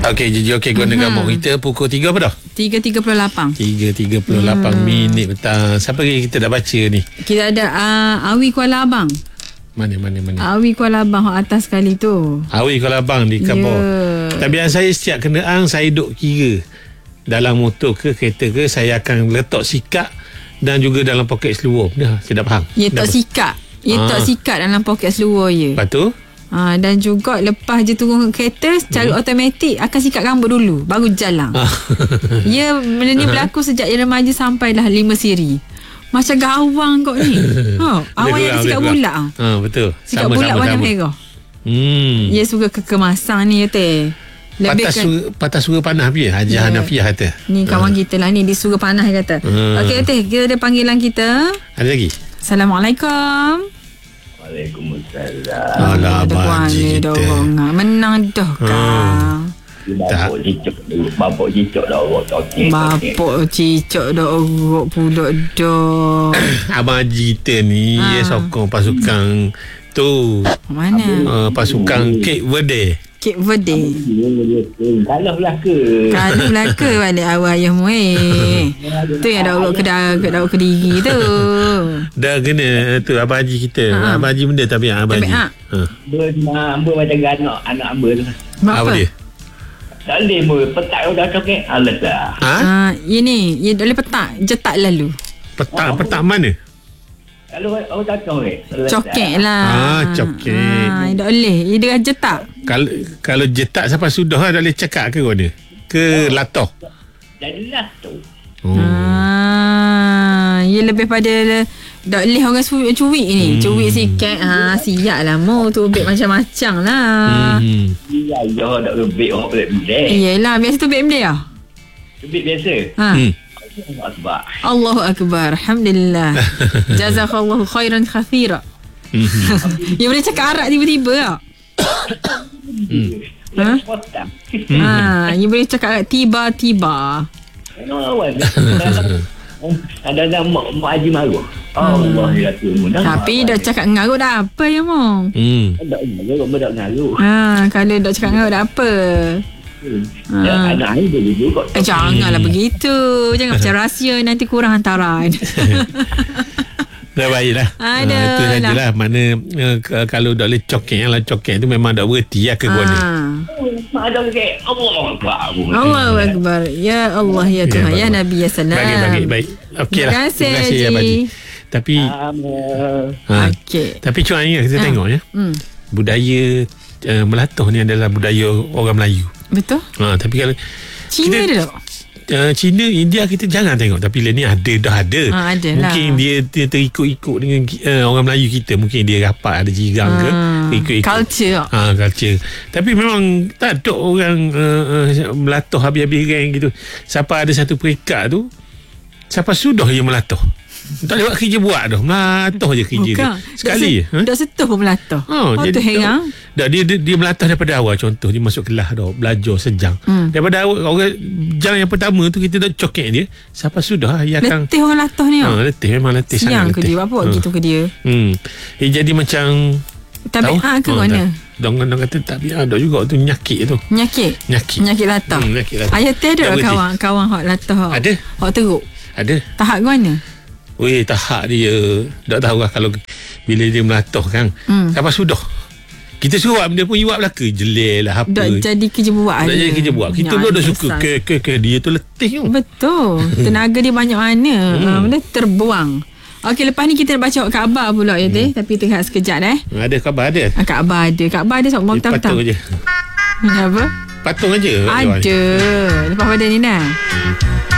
Okey, guna kamu. Kita pukul 3 apa dah? 3.38 minit petang. Siapa lagi kita dah baca ni? Kita ada Awi Kuala Abang. Mana? Awi Kuala Abang atas sekali tu. Awi Kuala Abang di Kabor. Tabiat saya setiap kenderaan saya duk kira. Dalam motor ke kereta ke, saya akan letak sikat dan juga dalam poket seluar. Dah, saya dah faham. Tak sikat. Tak sikat dalam poket seluar je. Lepas tu? Dan juga lepas je turun kereta, secara automatik akan sikat rambut dulu, baru jalan. Benda ni berlaku sejak dia remaja sampailah 5 siri. Macam gawang kau ni. Awak yang sikat bulat. Betul. Sikat bulat warna merah. Dia suka kekemasan ni teh. Patah surga panah dia Haji Hanafiah kata. Ni kawan kita lah ni, dia surga panah kata. Okey teh, kita ada panggilan kita. Ada lagi. Assalamualaikum. Waalaikumsalam. Alah Haji kita menang dah kang. Bapak cicok dah orang talking. Bapak cicok dah orang pulak dah. Abang Haji kita ni dia sokong pasukan tu. Mana? Pasukan Cape Verde. Cape Verde. Kalah belaka balik awal ayah mu tu yang dah urut Kediri tu. Dah kena tu Abang Haji kita. Abang Haji benda tapi Abang Haji. Amba macam ganak anak amba tu. Apa dia? Tak boleh petak dah cokek. Alas dah. Ini dah boleh petak jetak lalu. Petak mana? Kalau orang tak tahu cokek lah. Cokek. Tak boleh. Dia jetak. Kalau jetak sampai sudah dah boleh cakap ke mana? Ke latoh? Jadilah tu. Ia lebih pada tak boleh orang cuik ni. Cuik sikit. Siap lah mu tu beg macam-macam lah. Ya dah beg orang beg. Yelah, biasa tu beg beli lah. Beg biasa. Allahu Akbar. Alhamdulillah. Jazakallahu khairan kathira. Dia boleh cakap Arab tiba-tiba tak? Dia boleh cakap Arab tiba-tiba. Ada mak Haji Maru. Allah ya Tuhan. Tapi dah cakap ngarut dah apa ya mong? Tak ngaruh. Kalau dah cakap ngarut dah apa? Anak dia juga. Janganlah begitu. Jangan macam rahsia, nanti kurang hantaran. Dah baiklah. Itu sajalah. Mana kalau dah boleh cokek tu memang dah berhenti ya ke guna. Ada ke Allahu Akbar. Ya Allah ya Tuhan ya Nabi ya salam. Baik. Okeylah. Terima kasih Haji. Tapi tapi cuaknya kita tengok ya. Budaya melatoh ni adalah budaya orang Melayu. Betul. Tapi kalau Cina ada tak? Cina, India kita jarang tengok. Tapi ni dah ada. Mungkin dia terikut-ikut dengan orang Melayu kita. Mungkin dia rapat ada jirang ke ikut-ikut culture. Tapi memang tak ada orang melatoh habis-habis gang gitu. Siapa ada satu peringkat tu, siapa sudah dia melatoh. Tak lewat kerja buat dah. Melatoh je kerja dia. Sekali dah setuh pun melatoh. Jadi heran. Dia melatoh daripada awal. Contoh dia masuk kelas dah, belajar sejam. Daripada awal orang jam yang pertama tu kita dah cokek dia. Siapa sudah dia akan letih orang latoh ni. Letih, memang letih sangat. Siang ke dia apa buat gitu ke dia. Jadi macam tabiat ke mana? Dong kata tabiat dah juga tu nyakit tu. Nyakit latoh. Ayah teh ada kawan hak latoh. Ada. Hak teruk. Ada. Tahap ke mana? Tahap dia tak tahu lah kalau bila dia melatoh kan. Siapa sudah kita suruh buat benda pun you buat belaka. Jelil lah apa. Tak jadi kerja buat. Kita pun dah suka ke dia tu letih tu. Betul. Tenaga dia banyak mana. Benda terbuang. Okey, lepas ni kita nak baca khabar pula ya teh. Tapi tengah sekejap Ada khabar ada. Khabar ada sebab mau tahu. Patung je. Apa? Patung aja. Ada. Lepas pada ni dah.